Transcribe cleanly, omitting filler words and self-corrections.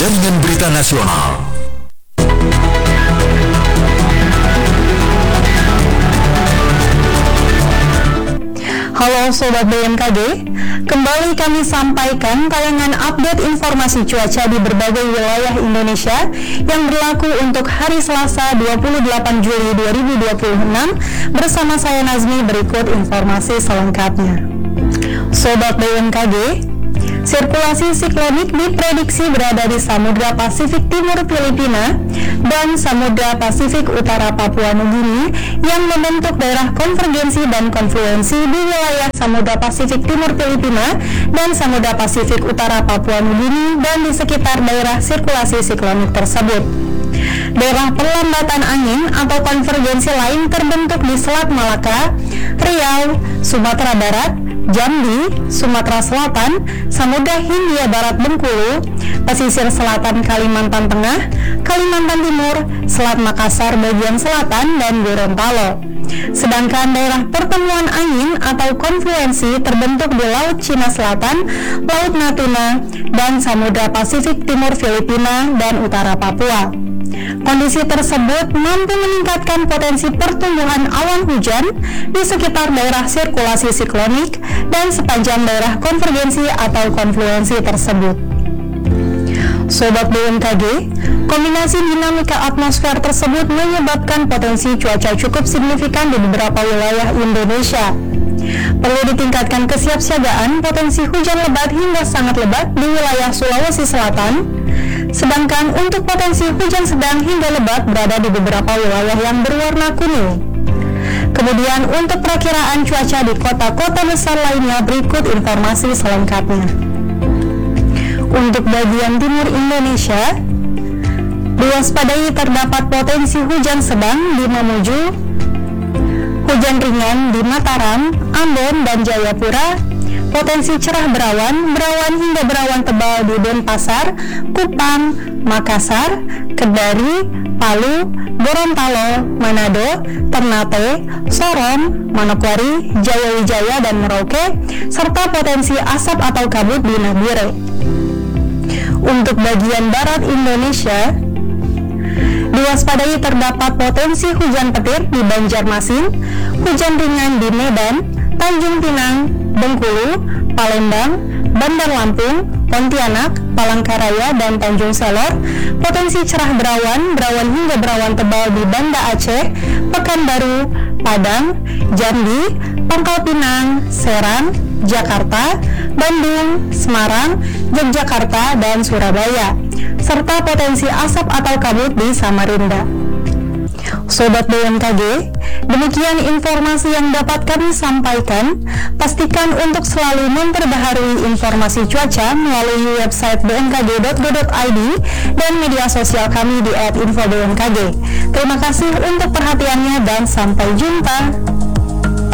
Jaringan Berita Nasional. Halo Sobat BMKG, kembali kami sampaikan tayangan update informasi cuaca di berbagai wilayah Indonesia yang berlaku untuk hari Selasa 28 Juli 2026 bersama saya Nazmi. Berikut informasi selengkapnya. Sobat BMKG, sirkulasi siklonik diprediksi berada di Samudra Pasifik Timur Filipina dan Samudra Pasifik Utara Papua Nugini yang membentuk daerah konvergensi dan konfluensi di wilayah Samudra Pasifik Timur Filipina dan Samudra Pasifik Utara Papua Nugini dan di sekitar daerah sirkulasi siklonik tersebut. Daerah perlambatan angin atau konvergensi lain terbentuk di Selat Malaka, Riau, Sumatera Barat, Jambi, Sumatera Selatan, Samudra Hindia Barat Bengkulu, pesisir selatan Kalimantan Tengah, Kalimantan Timur, Selat Makassar bagian selatan, dan Gorontalo. Sedangkan daerah pertemuan angin atau konfluensi terbentuk di Laut Cina Selatan, Laut Natuna, dan Samudra Pasifik Timur Filipina dan Utara Papua. Kondisi tersebut mampu meningkatkan potensi pertumbuhan awan hujan di sekitar daerah sirkulasi siklonik dan sepanjang daerah konvergensi atau konfluensi tersebut. Sobat BMKG, kombinasi dinamika atmosfer tersebut menyebabkan potensi cuaca cukup signifikan di beberapa wilayah Indonesia. Perlu ditingkatkan kesiapsiagaan potensi hujan lebat hingga sangat lebat di wilayah Sulawesi Selatan, sedangkan untuk potensi hujan sedang hingga lebat berada di beberapa wilayah yang berwarna kuning. Kemudian untuk perakiraan cuaca di kota-kota besar lainnya berikut informasi selengkapnya. Untuk bagian timur Indonesia, diwaspadai terdapat potensi hujan sedang di Mamuju, hujan ringan di Mataram, Ambon, dan Jayapura, potensi cerah berawan hingga berawan tebal di Denpasar, Kupang, Makassar, Kendari, Palu, Gorontalo, Manado, Ternate, Sorong, Manokwari, Jaya Wijaya, dan Merauke, serta potensi asap atau kabut di Nabire. Untuk bagian barat Indonesia, diwaspadai terdapat potensi hujan petir di Banjarmasin, hujan ringan di Medan, Tanjung Pinang, Bengkulu, Palembang, Bandar Lampung, Pontianak, Palangkaraya, dan Tanjung Selor, potensi cerah berawan hingga berawan tebal di Banda Aceh, Pekanbaru, Padang, Jambi, Pangkal Pinang, Serang, Jakarta, Bandung, Semarang, Yogyakarta, dan Surabaya, serta potensi asap atau kabut di Samarinda. Sobat BMKG, demikian informasi yang dapat kami sampaikan. Pastikan untuk selalu memperbaharui informasi cuaca melalui website bmkg.go.id dan media sosial kami di @infobmkg. Terima kasih untuk perhatiannya dan sampai jumpa.